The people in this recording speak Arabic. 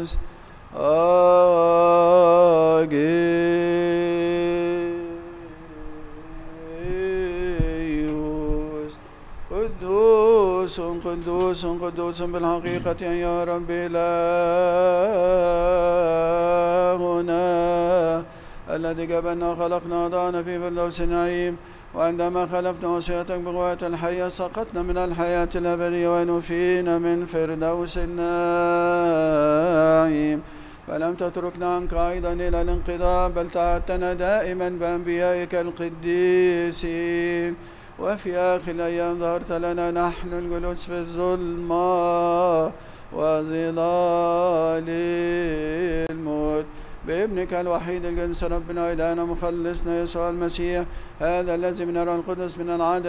آجيوس قدوس قدوس قدوس بالحقيقة يا رب إلهنا الذي جبلنا خلقنا ضعنا في فردوس النعيم، وعندما خلفنا وصيتك بقوة الحياة سقطنا من الحياة الأبدية ونفينا من فردوس النعيم، فلم تتركنا عنك أيضا إلى الانقضاء، بل تعهدتنا دائما بأنبيائك القديسين، وفي آخر الأيام ظهرت لنا نحن الجلوس في الظلمة وظلال الموت بابنك الوحيد الجنس ربنا إلهنا مخلصنا يسوع المسيح، هذا الذي من الروح القدس من العدل